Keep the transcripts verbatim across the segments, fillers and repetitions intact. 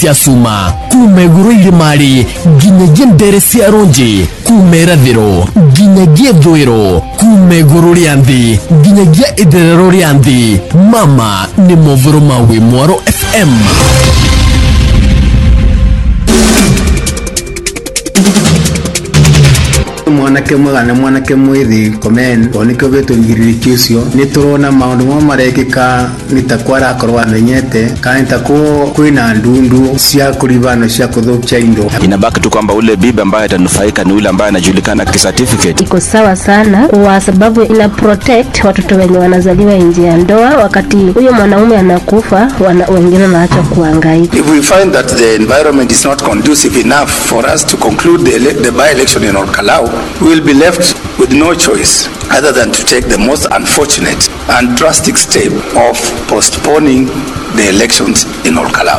tiasuma kumeguru irimari ginyagie ndere cia ronji kumerathiro ginyagie thwiro kumeguru rianthi ginyagia itherero rianthi mama ni movuru mawi Mwaro F M. Mwanake mwagana mwanake mwithi komen oniko beto ngiririkiusio niturona maundu mo marekika nitakwara akorwa menyete kandi takuo kwina ndundu cia kuribano cia kuthukia indo. Inabaki tu kwamba ule bibi ambaye atanufaika ni ule ambaye anajulikana ki certificate. Iko sawa sana kwa sababu ina protect watoto wenye wanazaliwa nje ya ndoa wakati huyo mwanaume anakufa wana wengine wanaacha kuhangaika. If we find that the environment is not conducive enough for us to conclude the, the by-election in Olkalau, we will be left with no choice other than to take the most unfortunate and drastic step of postponing the elections in Olkalau.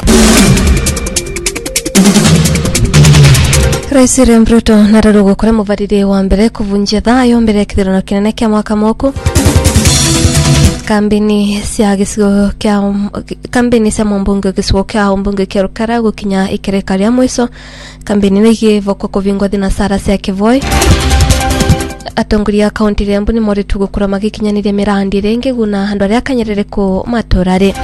Rais William Ruto nararugo kure muvarire wa mbere kuvunjia thayo mbere ya kithurano kinene kia mwaka moku. Kambini cia gicigo kia kambini cia mumbunge gicigo kia mumbunge kia Rukara gukinya ikereka ria mwiso. Kambini nigi voko kuvingwa thina sara cia Kivoi. Atongoria kaunti ya Embu ni moritu gukura magikinyaniria mirandi renge guna andu aria kanyerere ku maturare.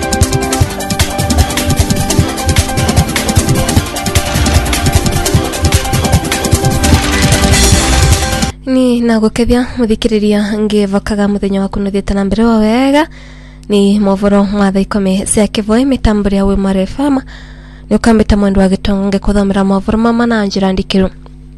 Ni nagukethia muthikiriria ngivakaga muthenya waku nuthite na mbere wa wega ni movoro matha ikome cia Kivoi mitambo ya Mwaro F M ni ukambita mwendo wa gitonge kuthomera movoro mama na njira ndikiru.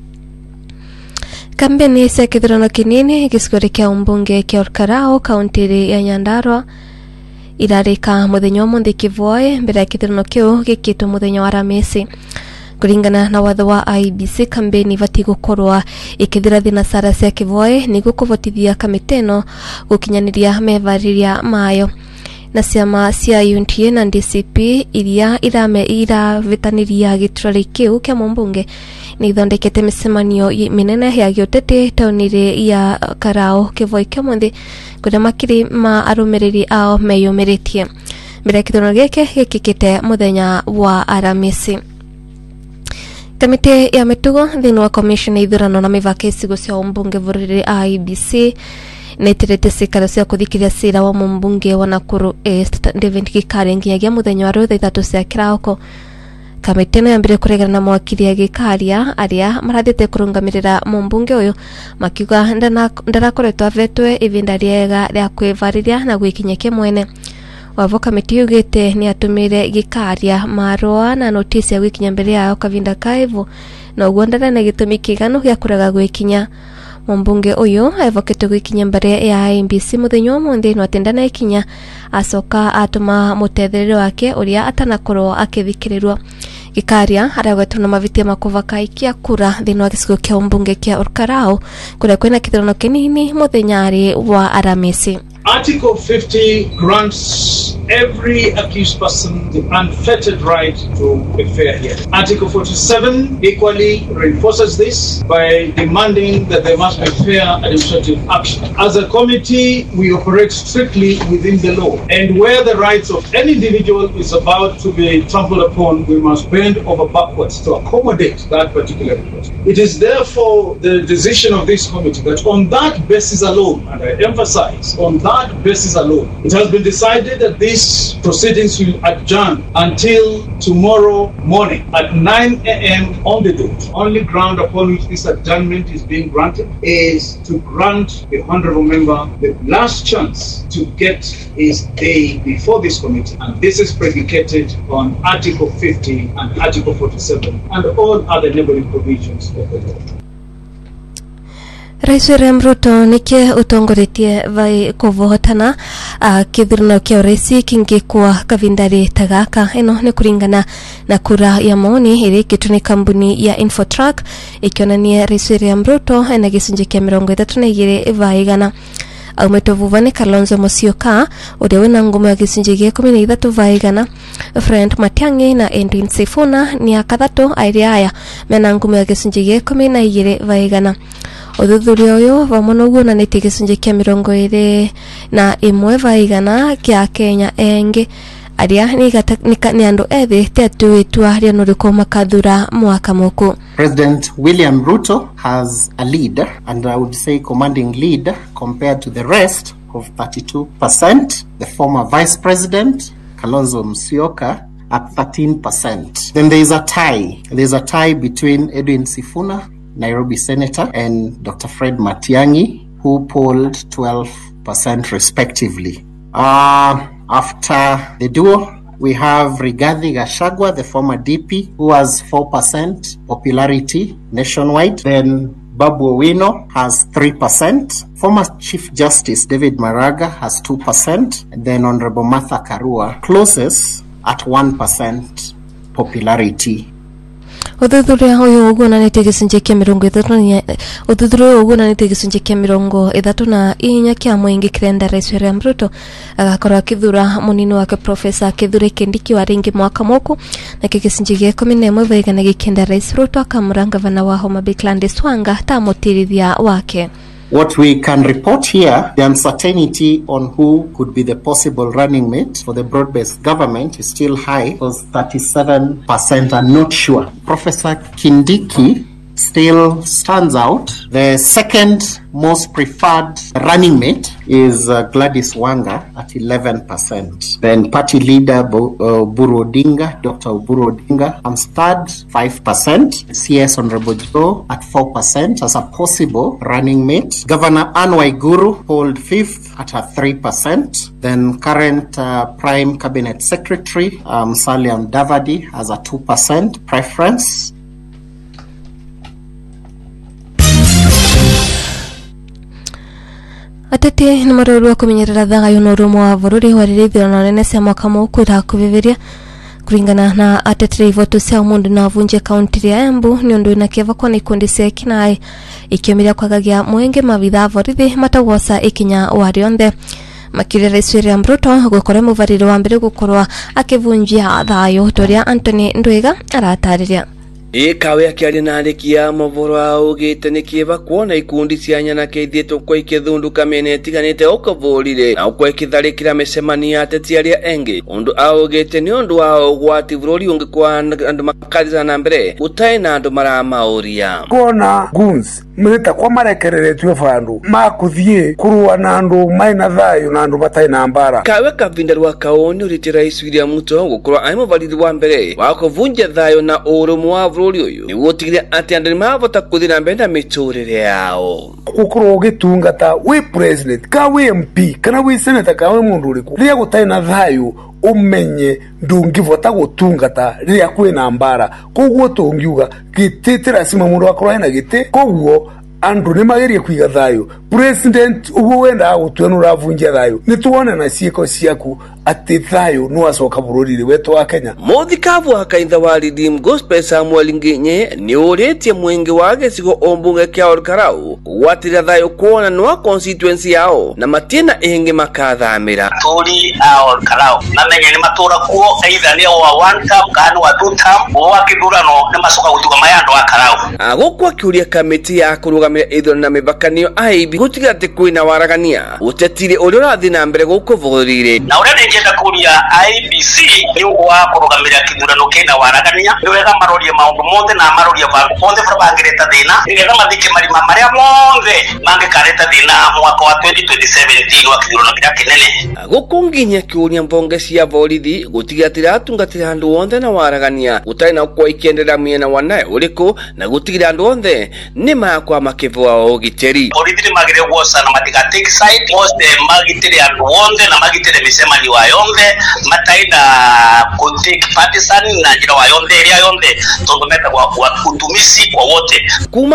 Kambeni cia kithurano kinini gicigori kia umbunge kia Olkarau kaunti ya Nyandarua irarika muthenya umuthi Kivoi mbere ya kithurano kiu gikitwo muthenya wa Ramisi. Kuringana na watho wa I B C kambeni vati gukorwa ikithira thina sara cia Kivoi ni gukuvotithia kamiteno gukinyaniria mevariria mayo na ciama cia U N T A na D C P iria irame ira vitaniria giturari kiu kia mumbunge ni ithondekete micemanio minene ya giotete taunire ya Karao Kivoi kia muthi kuria makiri ma arumiriri ao meyumiritie mbere kithurano gike gikikite muthenya wa Aramisi. Kamite ya mitugo thini wa commission ithurano na mivaka isigo cia umbunge vurire I B C netirete sikara cia kuthikiria cira wa mumbunge wa Nakuru East David Gikari nginyagia muthenya wa rutha ithatu cia kirauko. Kamite no yambire kuregana na mwakiri ya Gikaria aria marathite kurungamirira mumbunge uyu makiuga ndarakoretwo avetwe ivinda riega ria kwivariria na gwikinyakia mwene. Wavo kamiti yugite ni atumire Gikaria marua na notisi ya gwikinya mbere yao kavinda kaivu na ugondana na gitumi kigano gya kuraga gwikinya. Mumbunge uyu evokete gwikinya mbere ya I B C muthenya umuthi no atendana ikinya asoka atuma mutetherero wake uria atanakorwo akithikirirwa. Gikaria aragwetwo na mavitia makuvaka ikia kura thini wa gicigo kia umbunge kia Olkarau kuria kwina kithurano kinini muthenya ari wa Aramisi. Article fifty grants every accused person the unfettered right to a fair hearing. Article forty-seven equally reinforces this by demanding that there must be fair administrative action. As a committee, we operate strictly within the law, and where the rights of any individual is about to be trampled upon, we must bend over backwards to accommodate that particular request. It is therefore the decision of this committee that on that basis alone, and I emphasize, on that That basis alone, it has been decided that these proceedings will adjourn until tomorrow morning at nine a m on the dot. Only ground upon which this adjournment is being granted is to grant the honorable member the last chance to get his day before this committee, and this is predicated on Article fifty and Article forty-seven and all other neighboring provisions of the law. Rais William Ruto nike utongoretie vai kuvohotana kithurano kia urais kingikuwa kavindari tagaka. Ino ni kuringana na kura ya maoni irikitwo ni kambuni ya Infotrack ikionania Rais William Ruto ena gicunji kia mirongo ithatu na igiri vai igana. Aumetovuva ni Kalonzo Musyoka uria wina ngumo ya gicunji gia ikumi na ithatu vai igana. Fred Matiang'i na Edwin Sifuna ni akathatu airia aya mena ngumo ya gicunji gia ikumi na igiri vai igana. Uthuthuria uyu vamono guonanitie gicunji kia mirongo iri na imwe vai igana kia Kenya engi aria ni andu ethi tetu itwa ria nuriko makathura mwaka muku. President William Ruto has a lead, and I would say commanding lead, compared to the rest of thirty-two percent. The former Vice President Kalonzo Musyoka at thirteen percent. Then there is a tie. There is a tie between Edwin Sifuna, Nairobi Senator, and Doctor Fred Matiang'i, who polled twelve percent respectively. Uh, after the duo, we have Rigathi Gachagua, the former D P, who has four percent popularity nationwide. Then Babu Owino has three percent. Former Chief Justice David Maraga has two percent. And then Honorable Martha Karua closes at one percent popularity. Uthuthuria uyu uguonanite gicunjĩ kia mirongo ithatu na uthuthuria uyu uguonanite gicunjĩ kia mirongo ithatu na inya kia muingi kirenda Rais William Ruto agakorwo akithura munini wake Profesa Kithure Kindiki wa ringi mwaka muku na gicunjĩ gia ikumi na imwe vaigana gikenda Rais Ruto akamura gavana wa Homa Bay Gladys Wanga ta mutirithia wake. What we can report here, the uncertainty on who could be the possible running mate for the broad-based government is still high, because thirty-seven percent are not sure. Professor Kindiki still stands out. The second most preferred running mate is uh, Gladys Wanga at eleven percent. Then party leader Bo, uh, Oburu Odinga, Doctor Oburu Odinga, comes third, five percent. C S Honorable Joe at four percent as a possible running mate. Governor Anne Waiguru polled fifth at a three percent. Then current uh, Prime Cabinet Secretary um, Musalia Mudavadi has a two percent preference. Atete ni marorwa kumenyerera thagayo no rumo wa bururi waririithio na nene cia mwaka muku ra kuviviria kuringana na ateteri ivoto cia mundu na vunje kaunti ya Embu ni undu na kiva kwa ikundi cia kinai ikiomiria kwagagia mwenge mavitha vorithi matagosa ikinya warionthe makire Rais William Ruto gukore muvariro wa mbere gukorwa akivunjia thayo toria Anthony Ndwiga aratariria. Ikawe akiaria na andiki ya mohoro augite ni kiva kuona ikundi cia nyana keithitwo kwa ikithunduka mĩena ĩtiganĩte ũkavũrire na kwa ikitharĩkĩra mĩcemanio ya ateti arĩa engĩ undu augite ni undu wa ũgwati bũrũri ũngĩkwa andũ makarĩra na mbere gũtarĩ na andũ maramauria kuona guns mĩta kwa marekereretwe vandu makuthie kurua na andu maina thayo na andu batai na mbara. Kawe kavinda rwa kaoni uriti Rais William Ruto gukorwa aimo validi wa mbere wa kuvunja thayo na ũrũmwe wa bũrũri ũyũ ni gutigire ati andu mavota kuthira mbere na miturire yao gukorwo gitungata we president ka we M P kana we senator ka we mundu uriku ria gutai na thayo umenye ndungivota gutungata ria kwina mbara koguo tungiuga gititira sima mundu akorwa na gite koguo andu ni magerie kwiga thayo president ugu wenda gutwena uravunja thayo ni tuone na cieko ciaku ati thayo no acoka bururi wetu wa Kenya. Muthikavu akaitha wa Redeem Gospel Samuel Nginye ni uretie mwenge wa gicigo ombunge kia Olkarau gwatira thayo kuona no constituency yao na matina ingi makathamira turi a Olkarau na menye ni matura kuo either ni wa one term kana wa two term wa kidurano ni masoka gutuga mayando wa Karau agukwa kiuria kamiti ya kurugamira ithon na mibakanio I B gutiga ati kwina waragania utetire uri urathi na mbere guko vurire na uri ngenda kuria I B C ni wa kurugamira kidurano kina waragania ni wega marorie maundu mothe na marorie vandu mothe fabangireta thina ni wega mathike marima maria mothe mangikareta thina mwaka wa twenty seventeen wa kidurano kira kinene agukunginya kiuria mbonge cia borithi gutiga ati atungatira andu othe na waragania utai na kwa ikendera miena wanae uriku na gutigira andu othe ni makwa makivwa ogiteri borithi magire gwosa na matiga take side most magitire andu othe na magitire misemani wa yonde mataina ku take partisan na jira wa yonde ria yonde tondometa kwa utumisi kwa wote.